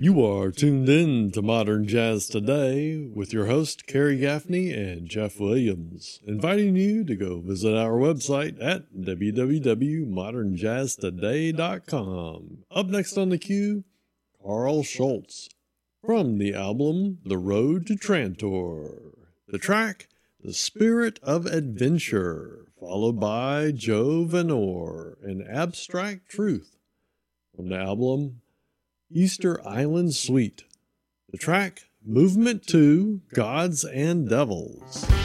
You are tuned in to Modern Jazz Today with your host, Kerry Gaffney and Jeff Williams, inviting you to go visit our website at www.modernjazztoday.com. Up next on the queue, Carl Schultz from the album The Road to Trantor. The track, The Spirit of Adventure, followed by Joe Vanore and Abstract Truth from the album Easter Island Suite. The track, Movement 2, Gods and Devils.